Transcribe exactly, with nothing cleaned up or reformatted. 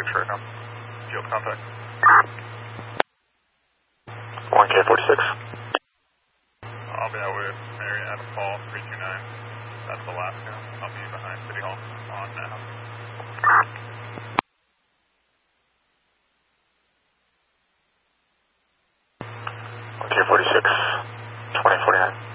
Detroit now. Field contact. one K forty-six. I'll be out with Mary Adam Paul, three two nine. That's Alaska. I'll be behind City Hall on now. one K forty-six, twenty forty-nine.